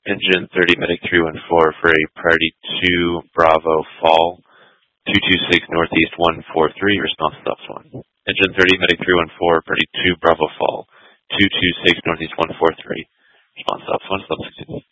Engine 30 Medic 314 for a priority 2 Bravo Fall 226 Northeast 143, response to Ops 1. Engine 30 Medic 314, priority 2 Bravo Fall 226 Northeast 143, response to Ops 1, stop 16.